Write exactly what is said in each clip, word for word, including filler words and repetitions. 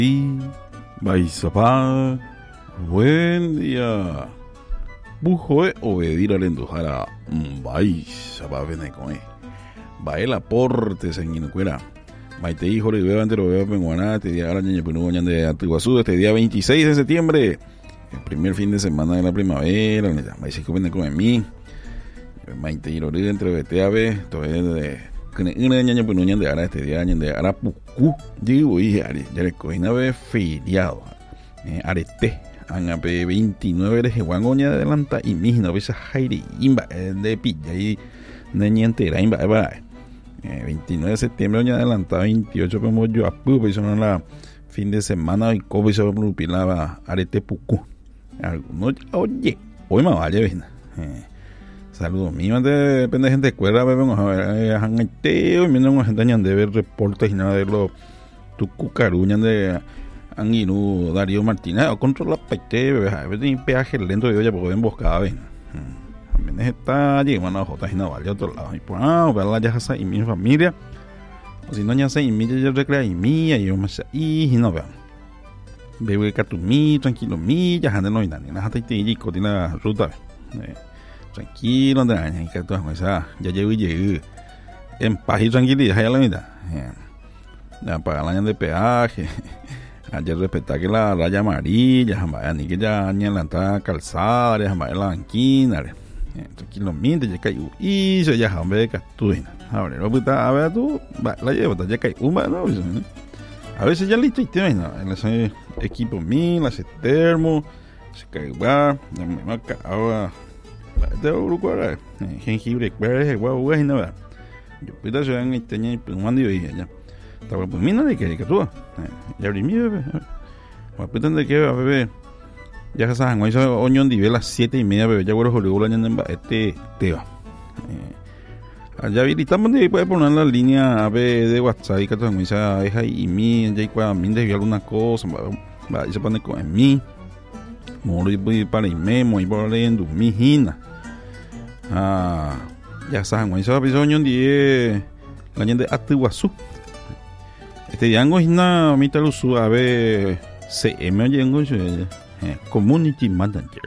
Y Baisapá, buen día. Bujoe obedir al endojara. Baisapá venecoe. Bael aporte señinucuera. Maite hijo de veo entero veo penguaná. Este día ahora ñaña penuñan de Atiguazú. Este día veintiséis de septiembre. El primer fin de semana de la primavera. Baisico venecoe mí. Maite hijo de entre vete a ver. Todavía de. Una ñaña penuñan de ara este día ñan de ara pucú. Digo y are. Ya le cogina ve feriado. Arete. Angape veintinueve de Juangoña de adelanta y mis no ves a Jairi imba de pilla y de entera imba veintinueve de septiembre oña adelanta veintiocho como yo a pu pues son la fin de semana y cobo se va arete pucu algunos oye hoy me vaya bien saludos míos de depende gente escuela vamos a ver hangaiteo y mientras gente añan de ver reportes y nada de lo tu cucaruñan de Anguino Darío Martínez o controla paite a veces un peaje lento de olla porque emboscada ven también está llegando a J y Naval de otro lado y por ah verla ya hace y mi familia o si no ya hace y mi ya recrea y mía y yo más y no vean bebe catumi tranquilo mi ya ande no nada ni nada te y cotina ruta tranquilo anda y que tú esa ya llego y llegué en paz y tranquilidad ya la mitad ya pagar la de peaje. Ayer respetar que la raya amarilla, jamás ni que ya ni la entrada calzada, jamás la banquina, tranquilamente ya cayó y se ya jamás de castuina. Ahora no puta, a ver tú, la llevo, ya cayó una, no, a veces ya listo y tiene, no, en ese equipo mío, ese termo, se cae va, ya me marca ahora, de uruguay, jengibre, cuál guau guau no va. Yo puta se van a tener pues un ando y ya. Estaba pues mina de que que tú ya abrí mi bebé pues putan de que bebé ya saben hoy son oñón de las siete y media bebé ya güero jolego la ñanda este teba allá habilitamos de puede poner la línea a ver de WhatsApp y que tú me dice hija y mi ya cuando me desvió alguna cosa va y se pone con mí moro y para y memo y por leyendo mi hina ah ya saben hoy se va a pisar oñón de la ñanda de Atiguazú. Este yango es una mitad usu a ver C M yango community manager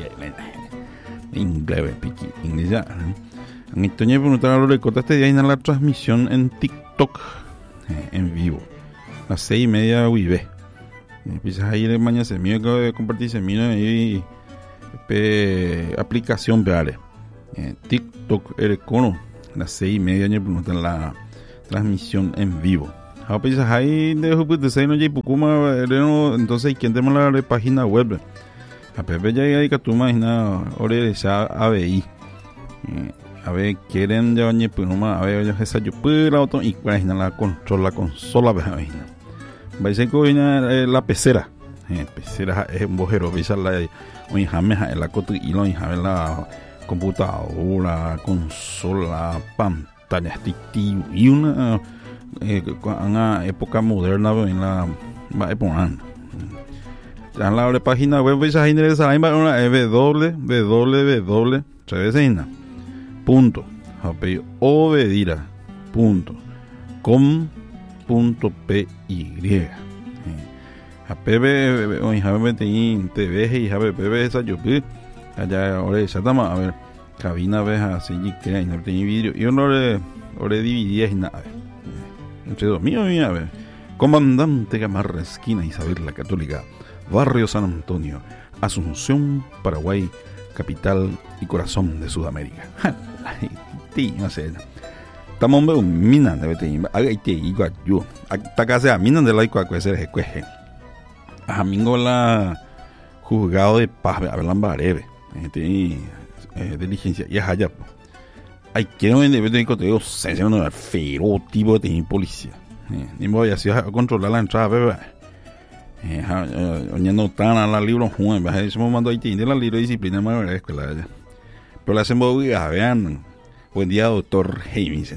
inglés piqui inglés ya en esto ya preguntar lo de corta este día en la transmisión en TikTok en vivo a las seis y media uive empiezas ahí de mañana se mío que compartir se mío y aplicación veare TikTok el cono a las seis y media ya preguntar la transmisión en vivo. A veces ahí de Júpiter no hay Pucuma, entonces quién tenemos la página web. A Pepe ya hay que tú imaginas ahora esa A B I. A ver quieren ya bañe Puma, a ver yo esa yo puedo auto y cuál la control la consola vaina. Va a ser que la pecera. Eh, pecera es un bojero, visa la un jame la cotu y lo jame la computadora, consola, pantalla titi y una Eh, en la época moderna en la época en la página web esa gente de esa una www travesina punto obedira punto com punto py a pb o en tv y a pb esa yo allá ahora esa tama a ver cabina veja así que no tiene vídeo y uno le ore dividía y nada entre dos mío y a ver comandante Gamarra esquina Isabel la Católica barrio San Antonio Asunción Paraguay capital y corazón de Sudamérica no sé estamos en mina de vete haga te igual yo hasta casi a mina de la igual que se recueje a mingo la juzgado de paz a ver la breve este diligencia y allá hay que no debe de conteo se se no fero tipo de policía ni voy a hacer controlar la entrada bebé eh oña no tan a la libro juan va ese momento ahí tiene la libro de disciplina más de escuela allá pero la hacemos a vean buen día doctor James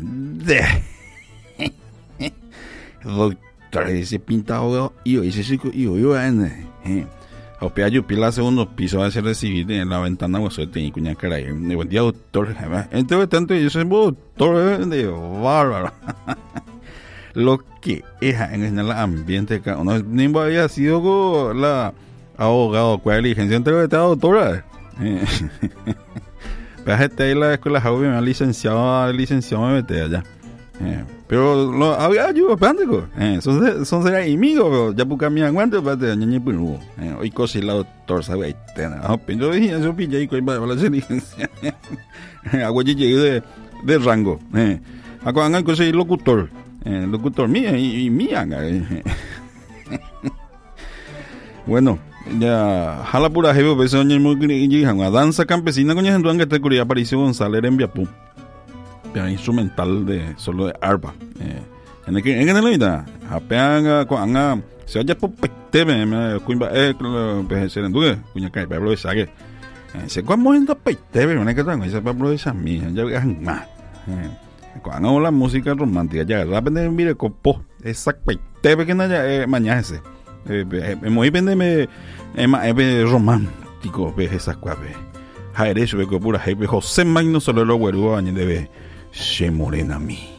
doctor ese pintado y ese chico y yo eh o peayo pila segundo piso va a ser recibir en la ventana o suerte y cuña cara y buen día doctor entre tanto yo soy doctor de bárbaro lo que es en el ambiente que uno ni había sido con la abogado cuál diligencia entre esta doctora pero este ahí la escuela joven me ha licenciado licenciado me mete allá eh, pero lo había ayuda pántico eh, son son ser amigos ya busca mi aguante para de ñeñe puru hoy cosí la doctor sabe tena ah pero dije eso pilla y con la licencia agua llegué de de rango eh acá han cosí locutor eh, locutor mía y, y mía eh. Bueno ya jala pura jefe pues oñe muy una danza campesina con gente que te curía Aparicio González en Viapú piano instrumental de solo de arpa eh, en el que en el vida apean con se haya por pete me cuimba eh pues se renduque cuña cae Pablo de Sague se cuando en pete me que tengo ese Pablo de San mí ya más cuando la música romántica ya la pende mire copo esa pete que no ya mañana ese muy bien me es romántico ves esas cosas Jaire, yo veo que pura José Magno solo lo güero añade de se morena a mí.